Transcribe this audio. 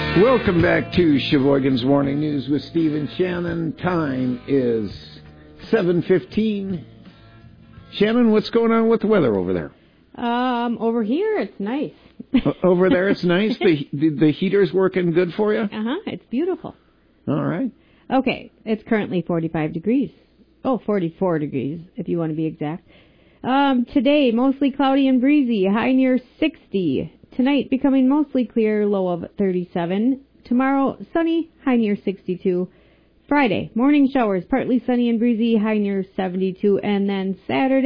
Welcome back to Sheboygan's Morning News with Steve and Shannon. Time is 7:15. Shannon, what's going on with the weather over there? Over here, it's nice. Over there, it's nice? The heater's working good for you? It's beautiful. All right. Okay, it's currently 45 degrees. Oh, 44 degrees, if you want to be exact. Today, mostly cloudy and breezy, high near 60. Tonight, becoming mostly clear, low of 37. Tomorrow, sunny, high near 62. Friday, morning showers, partly sunny and breezy, high near 72. And then Saturday,